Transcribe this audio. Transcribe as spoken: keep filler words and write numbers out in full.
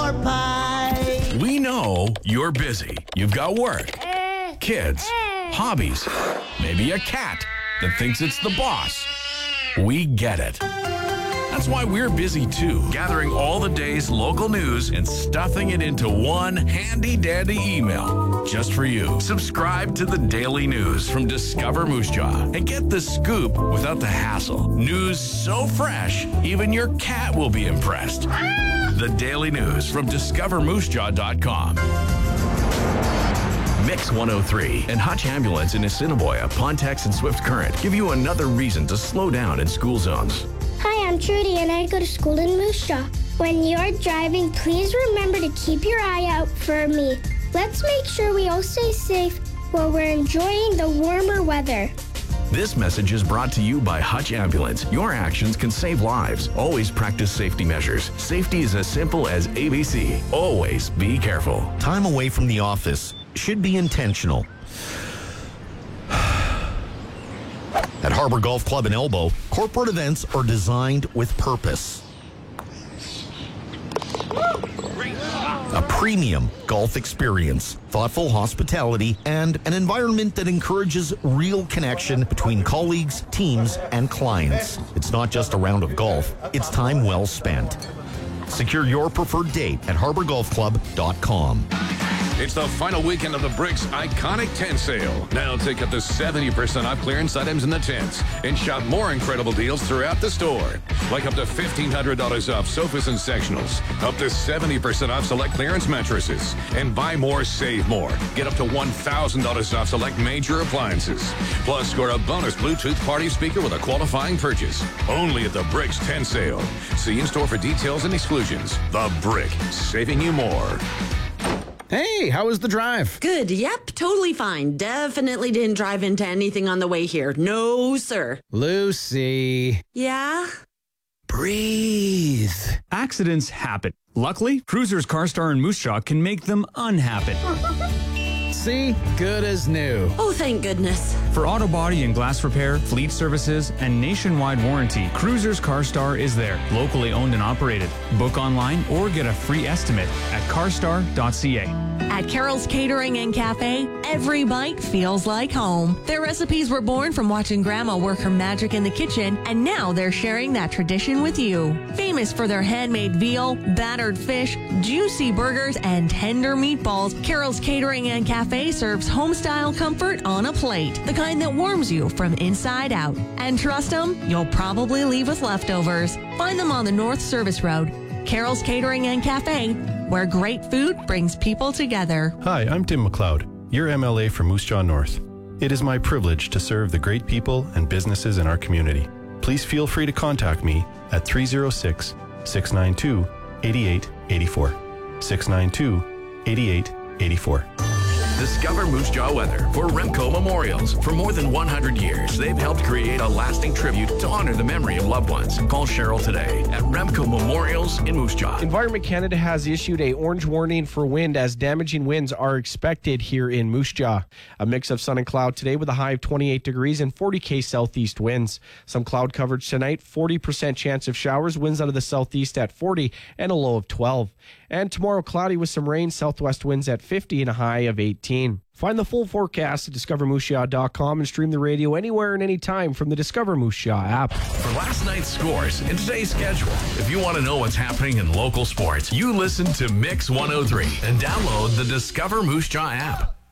more pie. We know you're busy. You've got work, kids, hobbies, maybe a cat that thinks it's the boss. We get it. That's why we're busy too, gathering all the day's local news and stuffing it into one handy-dandy email just for you. Subscribe to the Daily News from Discover Moose Jaw and get the scoop without the hassle. News so fresh, even your cat will be impressed. The Daily News from discover moose jaw dot com. Mix one oh three and Hutch Ambulance in Assiniboia, Pontex, and Swift Current give you another reason to slow down in school zones. Hi, I'm Trudy, and I go to school in Moose Jaw. When you're driving, please remember to keep your eye out for me. Let's make sure we all stay safe while we're enjoying the warmer weather. This message is brought to you by Hutch Ambulance. Your actions can save lives. Always practice safety measures. Safety is as simple as A B C. Always be careful. Time away from the office should be intentional. At Harbor Golf Club in Elbow, corporate events are designed with purpose. A premium golf experience, thoughtful hospitality, and an environment that encourages real connection between colleagues, teams, and clients. It's not just a round of golf, it's time well spent. Secure your preferred date at harbor golf club dot com. It's the final weekend of the Bricks Iconic Tent Sale. Now take up to seventy percent off clearance items in the tents and shop more incredible deals throughout the store. Like up to fifteen hundred dollars off sofas and sectionals, up to seventy percent off select clearance mattresses, and buy more, save more. Get up to one thousand dollars off select major appliances. Plus, score a bonus Bluetooth party speaker with a qualifying purchase. Only at the Bricks Tent Sale. See in-store for details and exclusions. The Brick, saving you more. Hey, how was the drive? Good. Yep, totally fine. Definitely didn't drive into anything on the way here. No, sir. Lucy. Yeah? Breathe. Accidents happen. Luckily, Cruisers CarStar and Moose Jaw can make them unhappen. See? Good as new. Oh, thank goodness. For auto body and glass repair, fleet services, and nationwide warranty, Cruisers CarStar is there. Locally owned and operated. Book online or get a free estimate at carstar dot c a. At Carol's Catering and Cafe, every bite feels like home. Their recipes were born from watching Grandma work her magic in the kitchen, and now they're sharing that tradition with you. Famous for their handmade veal, battered fish, juicy burgers, and tender meatballs, Carol's Catering and Cafe serves home-style comfort on a plate, the kind that warms you from inside out. And trust them, you'll probably leave with leftovers. Find them on the North Service Road. Carol's Catering and Cafe, where great food brings people together. Hi, I'm Tim McLeod, your M L A for Moose Jaw North. It is my privilege to serve the great people and businesses in our community. Please feel free to contact me at three oh six, six nine two, eight eight eight four. six nine two, eight eight eight four. Discover Moose Jaw weather for Remco Memorials. For more than one hundred years, they've helped create a lasting tribute to honor the memory of loved ones. Call Cheryl today at Remco Memorials in Moose Jaw. Environment Canada has issued a orange warning for wind as damaging winds are expected here in Moose Jaw. A mix of sun and cloud today with a high of twenty-eight degrees and forty kilometers southeast winds. Some cloud coverage tonight, forty percent chance of showers, winds out of the southeast at forty and a low of twelve. And tomorrow cloudy with some rain, southwest winds at fifty and a high of eighteen. Find the full forecast at discover moose jaw dot com and stream the radio anywhere and anytime from the Discover Moose Jaw app. For last night's scores and today's schedule, if you want to know what's happening in local sports, you listen to Mix one oh three and download the Discover Moose Jaw app.